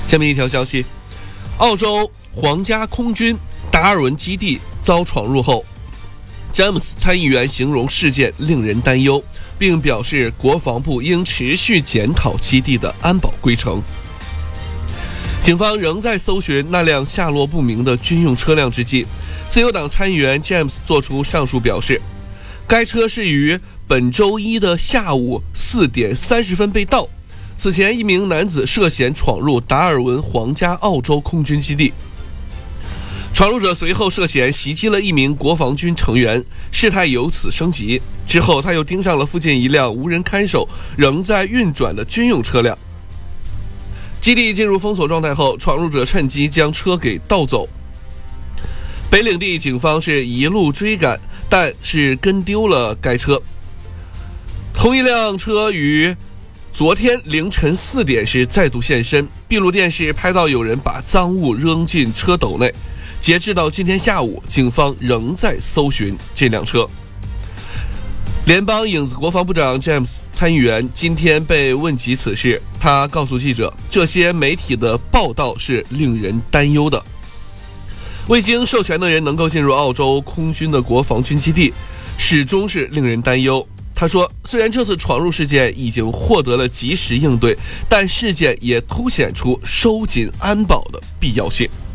下面一条消息，澳洲皇家空军达尔文基地遭闯入后，詹姆斯参议员形容事件令人担忧，并表示国防部应持续检讨基地的安保规程。警方仍在搜寻那辆下落不明的军用车辆之际，自由党参议员 James 作出上述表示，该车是于本周一的下午4点30分被盗。此前，一名男子涉嫌闯入达尔文皇家澳洲空军基地，闯入者随后涉嫌袭击了一名国防军成员，事态由此升级。之后，他又盯上了附近一辆无人看守、仍在运转的军用车辆。基地进入封锁状态后，闯入者趁机将车给盗走。北领地警方是一路追赶，但是跟丢了该车。同一辆车于昨天凌晨4点时再度现身，闭路电视拍到有人把赃物扔进车斗内。截至到今天下午，警方仍在搜寻这辆车。联邦影子国防部长 James 参议员今天被问及此事，他告诉记者，这些媒体的报道是令人担忧的。未经授权的人能够进入澳洲空军的国防军基地，始终是令人担忧。他说，虽然这次闯入事件已经获得了及时应对，但事件也凸显出收紧安保的必要性。